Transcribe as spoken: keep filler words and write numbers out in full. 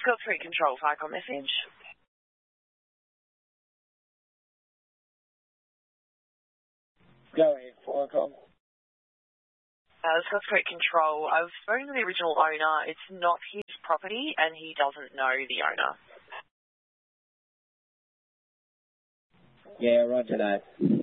Scott three Control, Ficon message. Go ahead, Ficon. Uh, Scott three Control, I've spoken to the original owner. It's not his property and he doesn't know the owner. Yeah, roger that.